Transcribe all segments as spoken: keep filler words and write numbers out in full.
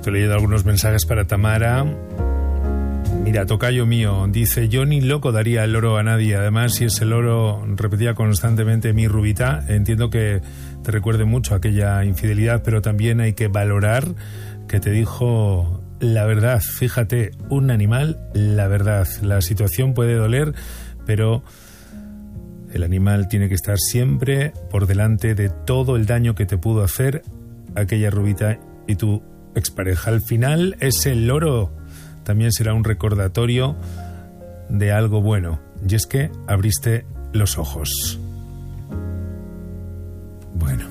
Estoy leyendo algunos mensajes para Tamara. Mira, tocayo mío, dice: yo ni loco daría el oro a nadie. Además, si ese oro repetía constantemente mi rubita, entiendo que te recuerde mucho aquella infidelidad, pero también hay que valorar que te dijo la verdad. Fíjate, un animal, la verdad. La situación puede doler, pero el animal tiene que estar siempre por delante de todo el daño que te pudo hacer aquella rubita y tu expareja. Al final, ese loro también será un recordatorio de algo bueno, y es que abriste los ojos. Bueno,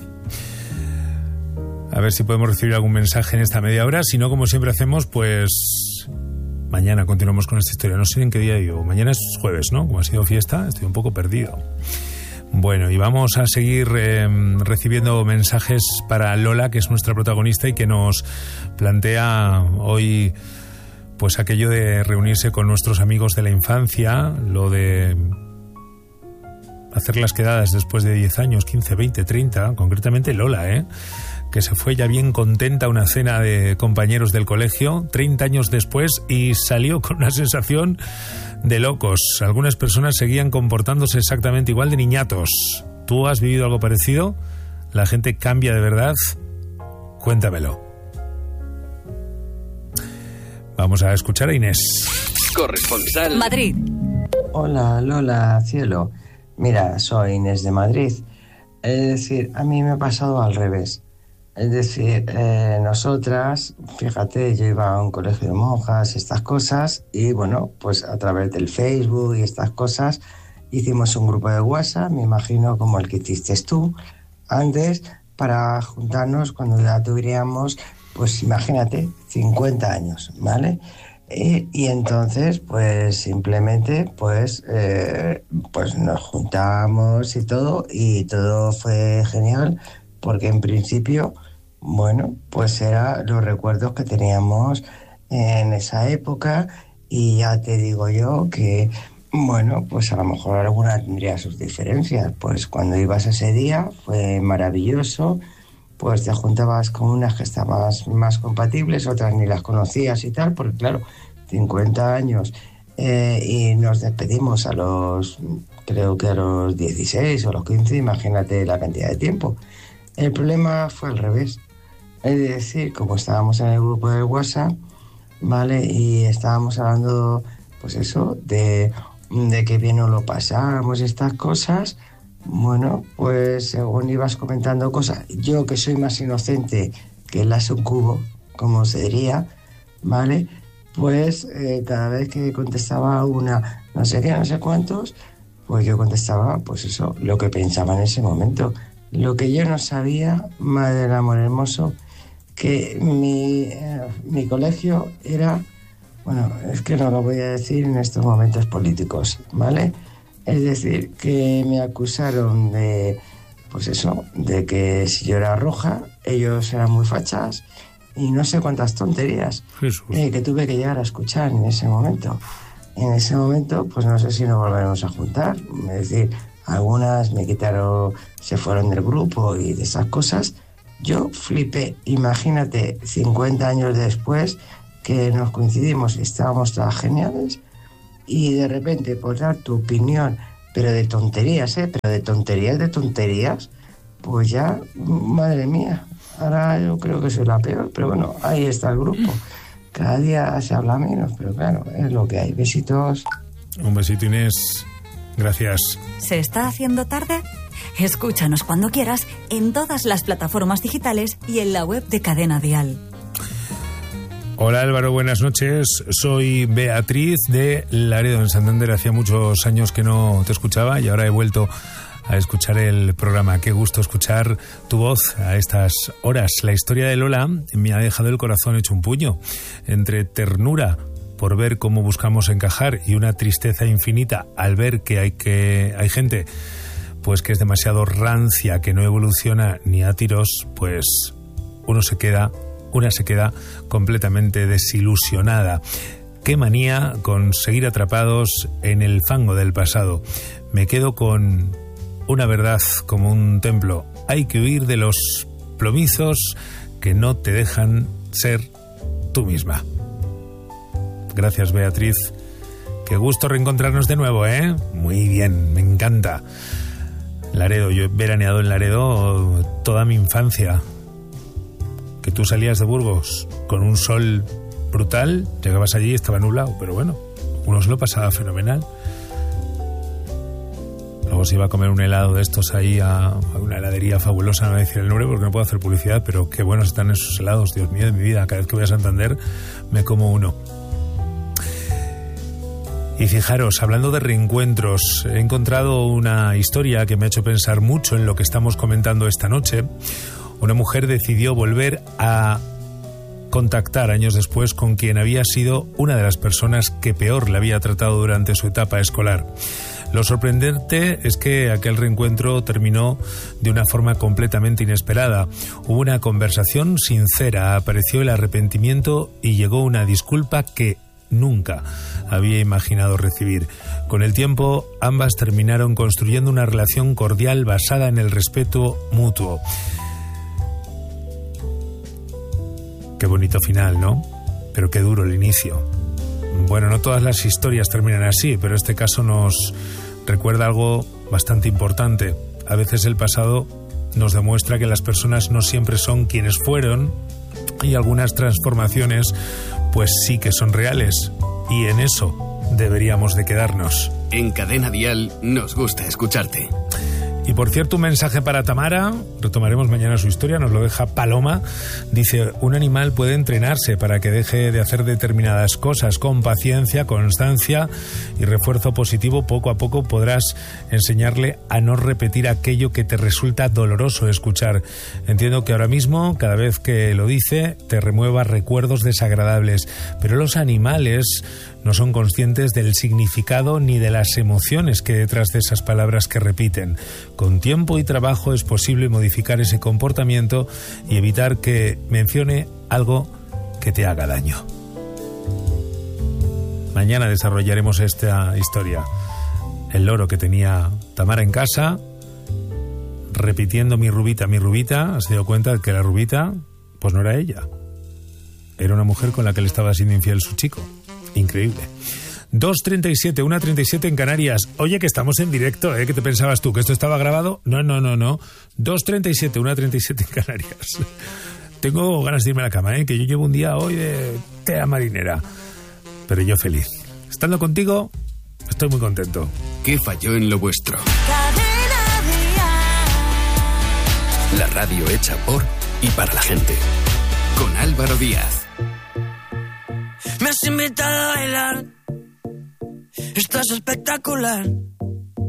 a ver si podemos recibir algún mensaje en esta media hora. Si no, como siempre hacemos, pues mañana continuamos con esta historia. No sé en qué día vivo. Mañana es jueves, ¿no? Como ha sido fiesta, estoy un poco perdido. Bueno, y vamos a seguir eh, recibiendo mensajes para Lola, que es nuestra protagonista y que nos plantea hoy pues aquello de reunirse con nuestros amigos de la infancia, lo de hacer las quedadas después de diez años, quince, veinte, treinta, concretamente Lola, ¿eh? que se fue ya bien contenta a una cena de compañeros del colegio, treinta años después, y salió con una sensación de locos. Algunas personas seguían comportándose exactamente igual de niñatos. ¿Tú has vivido algo parecido? ¿La gente cambia de verdad? Cuéntamelo. Vamos a escuchar a Inés. Corresponsal Madrid. Hola, Lola, cielo. Mira, soy Inés de Madrid. Es decir, a mí me ha pasado al revés. Es decir, eh, nosotras, fíjate, yo iba a un colegio de monjas, estas cosas, y bueno, pues a través del Facebook y estas cosas, hicimos un grupo de WhatsApp, me imagino como el que hiciste tú antes, para juntarnos cuando ya tuviéramos, pues imagínate, cincuenta años, ¿vale? Y, y entonces, pues simplemente, pues, eh, pues nos juntamos y todo, y todo fue genial, porque en principio, bueno, pues eran los recuerdos que teníamos en esa época, y ya te digo yo que, bueno, pues a lo mejor alguna tendría sus diferencias. Pues cuando ibas ese día fue maravilloso, pues te juntabas con unas que estabas más compatibles, otras ni las conocías y tal, porque claro, cincuenta años, eh, y nos despedimos a los, creo que a los dieciséis o los quince, imagínate la cantidad de tiempo. El problema fue al revés, es decir, como estábamos en el grupo de WhatsApp, ¿vale? Y estábamos hablando, pues eso, de, de que bien nos lo pasamos, estas cosas. Bueno, pues según ibas comentando cosas, yo que soy más inocente que el as un cubo, como se diría, ¿vale? Pues eh, cada vez que contestaba una no sé qué, no sé cuántos, pues yo contestaba, pues eso, lo que pensaba en ese momento. Lo que yo no sabía, madre del amor hermoso, que mi, eh, mi colegio era, bueno, es que no lo voy a decir en estos momentos políticos, ¿vale? Es decir, que me acusaron de, pues eso, de que si yo era roja, ellos eran muy fachas, y no sé cuántas tonterías eh, que tuve que llegar a escuchar en ese momento. En ese momento, pues no sé si nos volveremos a juntar. Es decir, algunas me quitaron, se fueron del grupo y de esas cosas. Yo flipé. Imagínate, cincuenta años después, que nos coincidimos y estábamos todas geniales, y de repente, por dar tu opinión, pero de tonterías, ¿eh? Pero de tonterías, de tonterías, pues ya, madre mía, ahora yo creo que soy la peor, pero bueno, ahí está el grupo. Cada día se habla menos, pero claro, es lo que hay. Besitos. Un besito, Inés. Gracias. ¿Se está haciendo tarde? Escúchanos cuando quieras en todas las plataformas digitales y en la web de Cadena Dial. Hola Álvaro, buenas noches. Soy Beatriz de Laredo, en Santander. Hacía muchos años que no te escuchaba y ahora he vuelto a escuchar el programa. Qué gusto escuchar tu voz a estas horas. La historia de Lola me ha dejado el corazón hecho un puño. Entre ternura por ver cómo buscamos encajar y una tristeza infinita al ver que hay que hay gente pues que es demasiado rancia, que no evoluciona ni a tiros, pues uno se queda, una se queda completamente desilusionada. Qué manía con seguir atrapados en el fango del pasado. Me quedo con una verdad como un templo. Hay que huir de los plomizos que no te dejan ser tú misma. Gracias, Beatriz. Qué gusto reencontrarnos de nuevo, ¿eh? Muy bien, me encanta. Laredo, yo he veraneado en Laredo toda mi infancia. Que tú salías de Burgos con un sol brutal, llegabas allí y estaba nublado, pero bueno, uno se lo pasaba fenomenal. Luego se iba a comer un helado de estos ahí a, a una heladería fabulosa, no voy a decir el nombre porque no puedo hacer publicidad, pero qué buenos están esos helados, Dios mío de mi vida. Cada vez que voy a Santander me como uno. Y fijaros, hablando de reencuentros, he encontrado una historia que me ha hecho pensar mucho en lo que estamos comentando esta noche. Una mujer decidió volver a contactar años después con quien había sido una de las personas que peor le había tratado durante su etapa escolar. Lo sorprendente es que aquel reencuentro terminó de una forma completamente inesperada. Hubo una conversación sincera, apareció el arrepentimiento y llegó una disculpa que nunca había imaginado recibir. Con el tiempo, ambas terminaron construyendo una relación cordial basada en el respeto mutuo. Qué bonito final, ¿no? Pero qué duro el inicio. Bueno, no todas las historias terminan así, pero este caso nos recuerda algo bastante importante. A veces el pasado nos demuestra que las personas no siempre son quienes fueron y algunas transformaciones pues sí que son reales, y en eso deberíamos de quedarnos. En Cadena Dial nos gusta escucharte. Y por cierto, un mensaje para Tamara, retomaremos mañana su historia, nos lo deja Paloma. Dice, un animal puede entrenarse para que deje de hacer determinadas cosas. Con paciencia, constancia y refuerzo positivo, poco a poco podrás enseñarle a no repetir aquello que te resulta doloroso escuchar. Entiendo que ahora mismo, cada vez que lo dice, te remueva recuerdos desagradables, pero los animales no son conscientes del significado ni de las emociones que hay detrás de esas palabras que repiten. Con tiempo y trabajo es posible modificar ese comportamiento y evitar que mencione algo que te haga daño. Mañana desarrollaremos esta historia. El loro que tenía Tamara en casa, repitiendo mi rubita, mi rubita, se dio cuenta de que la rubita, pues no era ella. Era una mujer con la que le estaba siendo infiel su chico. Increíble. dos treinta y siete, una treinta y siete en Canarias. Oye, que estamos en directo, ¿eh? ¿Qué te pensabas tú? ¿Que esto estaba grabado? No, no, no, no. dos treinta y siete, una treinta y siete en Canarias. Tengo ganas de irme a la cama, ¿eh? Que yo llevo un día hoy de tea marinera. Pero yo feliz. Estando contigo, estoy muy contento. ¿Qué falló en lo vuestro? La radio hecha por y para la gente. Con Álvaro Díaz. Me has invitado a bailar, estás espectacular.